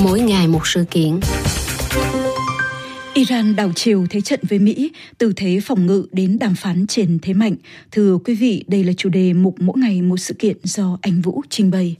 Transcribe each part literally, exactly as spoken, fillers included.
mỗi ngày một sự kiện. Iran đảo chiều thế trận với Mỹ, từ thế phòng ngự đến đàm phán trên thế mạnh. Thưa quý vị, đây là chủ đề mục Mỗi ngày một sự kiện do Anh Vũ trình bày.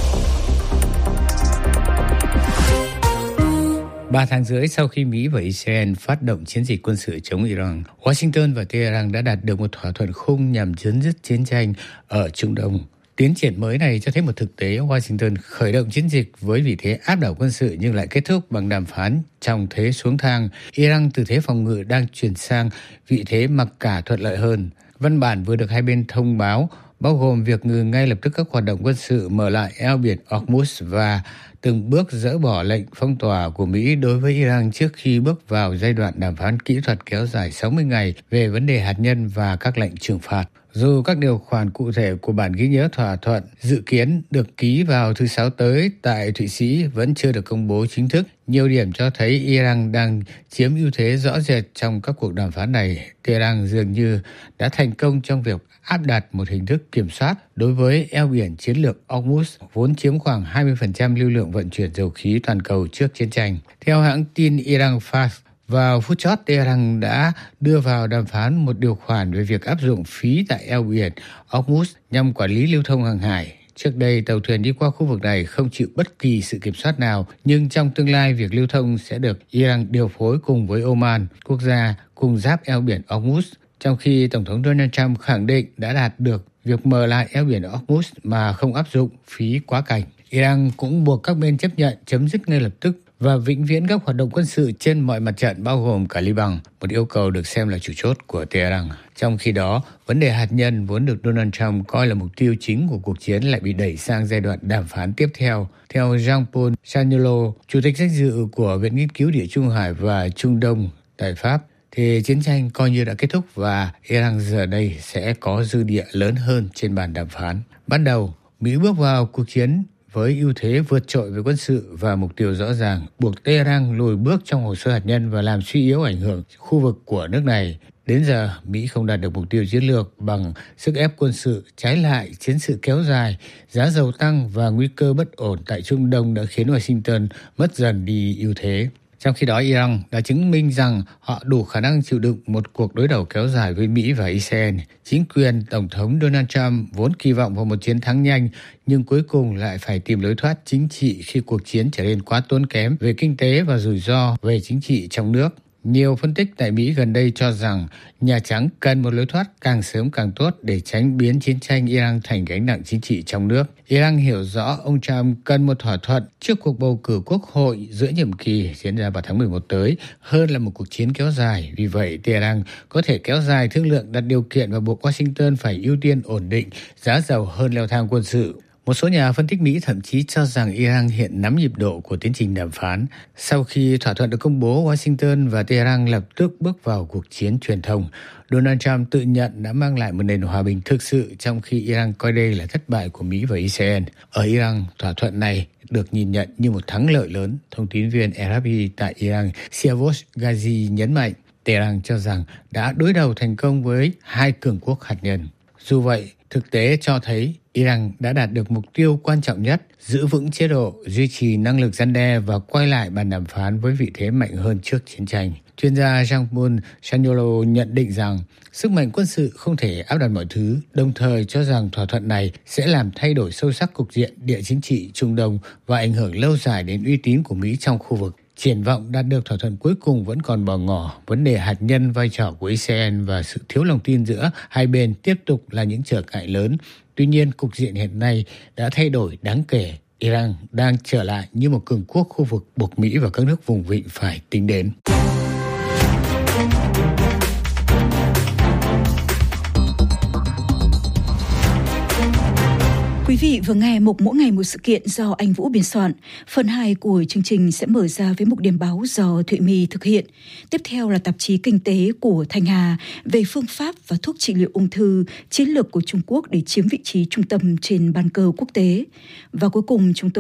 Ba tháng rưỡi sau khi Mỹ và Israel phát động chiến dịch quân sự chống Iran, Washington và Tehran đã đạt được một thỏa thuận khung nhằm chấm dứt chiến tranh ở Trung Đông. Tiến triển mới này cho thấy một thực tế Washington khởi động chiến dịch với vị thế áp đảo quân sự nhưng lại kết thúc bằng đàm phán trong thế xuống thang. Iran từ thế phòng ngự đang chuyển sang vị thế mặc cả thuận lợi hơn. Văn bản vừa được hai bên thông báo bao gồm việc ngừng ngay lập tức các hoạt động quân sự, mở lại eo biển Hormuz và từng bước dỡ bỏ lệnh phong tỏa của Mỹ đối với Iran trước khi bước vào giai đoạn đàm phán kỹ thuật kéo dài sáu mươi ngày về vấn đề hạt nhân và các lệnh trừng phạt. Dù các điều khoản cụ thể của bản ghi nhớ thỏa thuận dự kiến được ký vào thứ Sáu tới tại Thụy Sĩ vẫn chưa được công bố chính thức, nhiều điểm cho thấy Iran đang chiếm ưu thế rõ rệt trong các cuộc đàm phán này. Tehran dường như đã thành công trong việc áp đặt một hình thức kiểm soát đối với eo biển chiến lược Hormuz, vốn chiếm khoảng hai mươi phần trăm lưu lượng vận chuyển dầu khí toàn cầu trước chiến tranh. Theo hãng tin Iran Fars, vào phút chót, Tehran đã đưa vào đàm phán một điều khoản về việc áp dụng phí tại eo biển Hormuz nhằm quản lý lưu thông hàng hải. Trước đây, tàu thuyền đi qua khu vực này không chịu bất kỳ sự kiểm soát nào, nhưng trong tương lai, việc lưu thông sẽ được Iran điều phối cùng với Oman, quốc gia cùng giáp eo biển Hormuz. Trong khi Tổng thống Donald Trump khẳng định đã đạt được việc mở lại eo biển Hormuz mà không áp dụng phí quá cảnh. Iran cũng buộc các bên chấp nhận chấm dứt ngay lập tức và vĩnh viễn các hoạt động quân sự trên mọi mặt trận bao gồm cả Liban, một yêu cầu được xem là chủ chốt của Tehran. Trong khi đó, vấn đề hạt nhân vốn được Donald Trump coi là mục tiêu chính của cuộc chiến lại bị đẩy sang giai đoạn đàm phán tiếp theo. Theo Jean-Paul Chagnolo, Chủ tịch danh dự của Viện Nghiên cứu Địa Trung Hải và Trung Đông tại Pháp, thì chiến tranh coi như đã kết thúc và Iran giờ đây sẽ có dư địa lớn hơn trên bàn đàm phán. Ban đầu, Mỹ bước vào cuộc chiến với ưu thế vượt trội về quân sự và mục tiêu rõ ràng, buộc Tehran lùi bước trong hồ sơ hạt nhân và làm suy yếu ảnh hưởng khu vực của nước này. Đến giờ, Mỹ không đạt được mục tiêu chiến lược bằng sức ép quân sự. Trái lại, chiến sự kéo dài, giá dầu tăng và nguy cơ bất ổn tại Trung Đông đã khiến Washington mất dần đi ưu thế. Trong khi đó, Iran đã chứng minh rằng họ đủ khả năng chịu đựng một cuộc đối đầu kéo dài với Mỹ và Israel. Chính quyền Tổng thống Donald Trump vốn kỳ vọng vào một chiến thắng nhanh, nhưng cuối cùng lại phải tìm lối thoát chính trị khi cuộc chiến trở nên quá tốn kém về kinh tế và rủi ro về chính trị trong nước. Nhiều phân tích tại Mỹ gần đây cho rằng Nhà Trắng cần một lối thoát càng sớm càng tốt để tránh biến chiến tranh Iran thành gánh nặng chính trị trong nước. Iran hiểu rõ ông Trump cần một thỏa thuận trước cuộc bầu cử quốc hội giữa nhiệm kỳ diễn ra vào tháng mười một tới hơn là một cuộc chiến kéo dài. Vì vậy, Tehran có thể kéo dài thương lượng đặt điều kiện và buộc Washington phải ưu tiên ổn định giá dầu hơn leo thang quân sự. Một số nhà phân tích Mỹ thậm chí cho rằng Iran hiện nắm nhịp độ của tiến trình đàm phán. Sau khi thỏa thuận được công bố, Washington và Tehran lập tức bước vào cuộc chiến truyền thông. Donald Trump tự nhận đã mang lại một nền hòa bình thực sự, trong khi Iran coi đây là thất bại của Mỹ và Israel. Ở Iran, thỏa thuận này được nhìn nhận như một thắng lợi lớn. Thông tín viên rờ ép pê tại Iran, Siavosh Ghazi nhấn mạnh, Tehran cho rằng đã đối đầu thành công với hai cường quốc hạt nhân. Dù vậy, thực tế cho thấy Iran đã đạt được mục tiêu quan trọng nhất, giữ vững chế độ, duy trì năng lực răn đe và quay lại bàn đàm phán với vị thế mạnh hơn trước chiến tranh. Chuyên gia Jean-Paul Chagnolo nhận định rằng sức mạnh quân sự không thể áp đặt mọi thứ, đồng thời cho rằng thỏa thuận này sẽ làm thay đổi sâu sắc cục diện địa chính trị Trung Đông và ảnh hưởng lâu dài đến uy tín của Mỹ trong khu vực. Triển vọng đạt được thỏa thuận cuối cùng vẫn còn bỏ ngỏ. Vấn đề hạt nhân, vai trò của Israel và sự thiếu lòng tin giữa hai bên tiếp tục là những trở ngại lớn. Tuy nhiên, cục diện hiện nay đã thay đổi đáng kể. Iran đang trở lại như một cường quốc khu vực buộc Mỹ và các nước vùng vịnh phải tính đến. Quý vị vừa nghe mục Mỗi ngày một sự kiện do Anh Vũ biên soạn. Phần hai của chương trình sẽ mở ra với mục điểm báo do Thụy My thực hiện. Tiếp theo là tạp chí Kinh tế của Thanh Hà về phương pháp và thuốc trị liệu ung thư, chiến lược của Trung Quốc để chiếm vị trí trung tâm trên bàn cờ quốc tế. Và cuối cùng chúng tôi